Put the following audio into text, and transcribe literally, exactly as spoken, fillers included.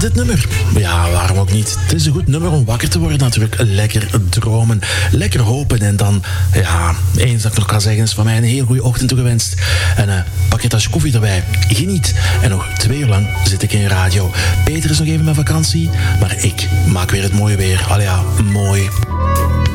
Dit nummer, ja, waarom ook niet? Het is een goed nummer om wakker te worden natuurlijk. Lekker dromen, lekker hopen. En dan, ja, eens dat ik nog kan zeggen, is van mij een heel goede ochtend toegewenst. En uh, pak je tasje koffie erbij. Geniet. En nog twee uur lang zit ik in radio. Peter is nog even met vakantie, maar ik maak weer het mooie weer. Allee ja, mooi.